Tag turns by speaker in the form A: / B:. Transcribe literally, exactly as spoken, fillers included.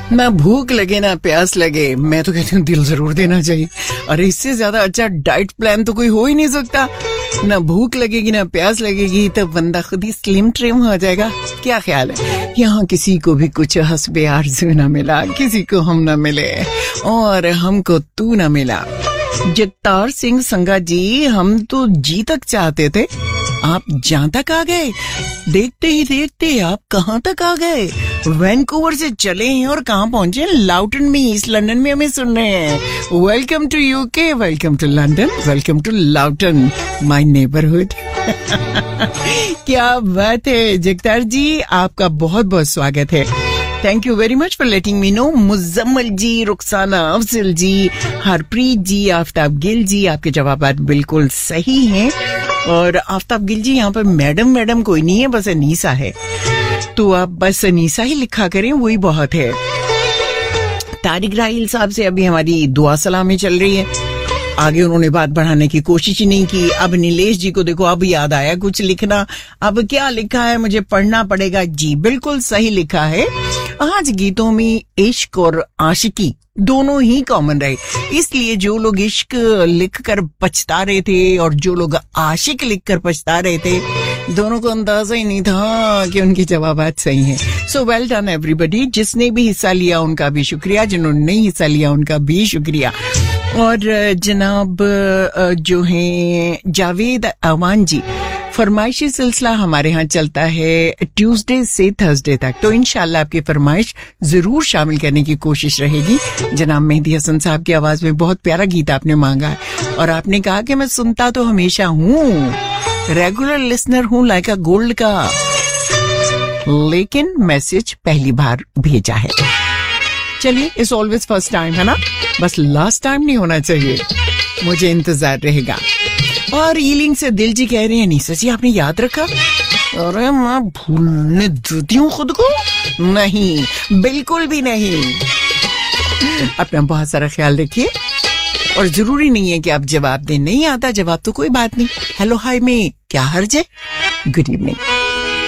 A: ना भूख लगे ना प्यास लगे, मैं तो कहती हूँ दिल जरूर देना चाहिए। अरे इससे ज्यादा अच्छा डाइट प्लान तो कोई हो ही नहीं सकता। ना भूख लगेगी ना प्यास लगेगी, तो बंदा खुद ही स्लिम ट्रिम हो जाएगा। क्या ख्याल है? यहाँ किसी को भी कुछ हस्बे आरज़ू ना मिला, किसी को हम ना मिले और हमको तू ना मिला। जगतार सिंह संगा जी, हम तो जी तक चाहते थे, आप जहां तक आ गए। देखते ही देखते आप कहां तक आ गए। वैंकूवर से चले हैं और कहां पहुंचे? लाउटन में, ईस्ट लंदन में हमें सुन रहे हैं। Welcome to UK, welcome to London, welcome to लाउटन, my neighbourhood. क्या बात है जगतार जी, आपका बहुत बहुत स्वागत है। Thank you very much for letting me know. Muzammil जी, रुखसाना अफजल जी, हरप्रीत जी, आफ्ताब गिल जी, आपके जवाब बिल्कुल सही हैं। और आफ्ताब गिल जी, यहाँ पर मैडम मैडम कोई नहीं है, बस अनीसा है, तो आप बस अनीसा ही लिखा करें, वही बहुत है। तारिक राहिल साहब से अभी हमारी दुआ सलामी चल रही है, आगे उन्होंने बात बढ़ाने की कोशिश ही नहीं की। अब नीलेश जी को देखो, अब याद आया कुछ लिखना। अब क्या लिखा है, मुझे पढ़ना पड़ेगा। जी बिल्कुल सही लिखा है। आज गीतों में इश्क और आशिकी दोनों ही कॉमन रहे, इसलिए जो लोग इश्क लिखकर पछता रहे थे और जो लोग आशिक लिखकर पछता रहे थे, दोनों को अंदाजा ही नहीं था कि उनके जवाबात सही हैं। So well done everybody. जिसने भी हिस्सा लिया उनका भी शुक्रिया, जिन्होंने नहीं हिस्सा लिया उनका भी शुक्रिया। और जनाब जो हैं जावेद अवान जी, फरमाइशी सिलसिला हमारे यहाँ चलता है ट्यूसडे से थर्सडे तक, तो इंशाल्लाह आपकी फरमाइश जरूर शामिल करने की कोशिश रहेगी। जनाब मेहदी हसन साहब की आवाज में बहुत प्यारा गीत आपने मांगा है और आपने कहा कि मैं सुनता तो हमेशा हूँ, रेगुलर लिसनर हूँ लाइक अ गोल्ड का, लेकिन मैसेज पहली बार भेजा है। चलिए, इट्स ऑलवेज फर्स्ट टाइम है ना, बस लास्ट टाइम नहीं होना चाहिए। मुझे इंतजार रहेगा। और ईलिंग से दिल जी कह रहे हैं, निशा जी आपने याद रखा? अरे मैं भूलने देती हूँ खुद को? नहीं, बिल्कुल भी नहीं। अपना बहुत सारा ख्याल रखिए और जरूरी नहीं है कि आप जवाब दें। नहीं आता जवाब तो कोई बात नहीं, हेलो हाय में क्या हर्ज है। Good evening.